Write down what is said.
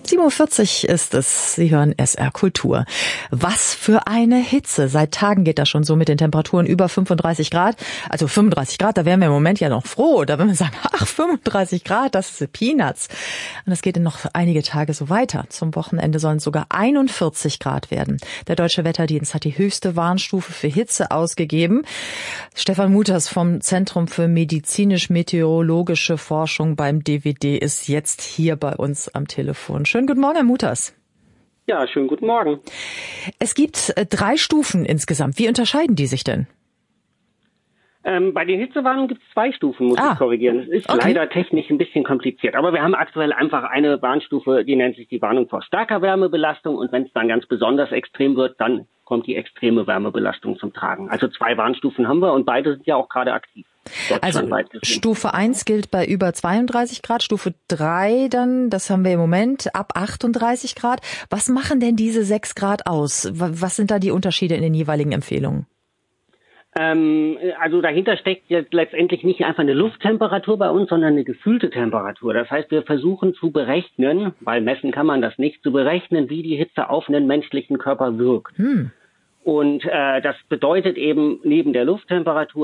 7:40 Uhr ist es. Sie hören SR Kultur. Was für eine Hitze. Seit Tagen geht das schon so mit den Temperaturen über 35 Grad. Also 35 Grad, da wären wir im Moment ja noch froh. Da würden wir sagen, 35 Grad, das ist Peanuts. Und das geht noch einige Tage so weiter. Zum Wochenende sollen es sogar 41 Grad werden. Der Deutsche Wetterdienst hat die höchste Warnstufe für Hitze ausgegeben. Stefan Muthers vom Zentrum für medizinisch-meteorologische Forschung beim DWD ist jetzt hier bei uns am Telefon. Schönen guten Morgen, Herr Muthers. Ja, schönen guten Morgen. Es gibt 3 Stufen insgesamt. Wie unterscheiden die sich denn? Bei den Hitzewarnungen gibt es 2 Stufen, muss ich korrigieren. Es ist leider technisch ein bisschen kompliziert. Aber wir haben aktuell einfach eine Warnstufe, die nennt sich die Warnung vor starker Wärmebelastung. Und wenn es dann ganz besonders extrem wird, dann kommt die extreme Wärmebelastung zum Tragen. Also 2 Warnstufen haben wir und beide sind ja auch gerade aktiv. Also Stufe 1 gilt bei über 32 Grad, Stufe 3 dann, das haben wir im Moment, ab 38 Grad. Was machen denn diese 6 Grad aus? Was sind da die Unterschiede in den jeweiligen Empfehlungen? Also dahinter steckt jetzt letztendlich nicht einfach eine Lufttemperatur bei uns, sondern eine gefühlte Temperatur. Das heißt, wir versuchen zu berechnen, weil messen kann man das nicht, zu berechnen, wie die Hitze auf einen menschlichen Körper wirkt. Und das bedeutet eben neben der Lufttemperatur